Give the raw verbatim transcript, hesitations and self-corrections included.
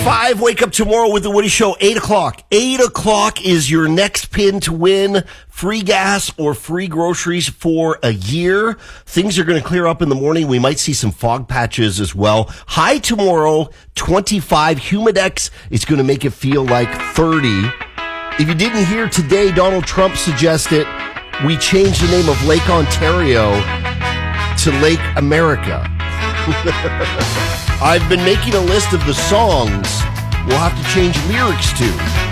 five, wake up tomorrow with the Woody Show, eight o'clock. eight o'clock is your next pin to win free gas or free groceries for a year. Things are going to clear up in the morning. We might see some fog patches as well. High tomorrow, twenty-five. Humidex is going to make it feel like thirty. If you didn't hear today, Donald Trump suggested we change the name of Lake Ontario to Lake America. I've been making a list of the songs we'll have to change lyrics to.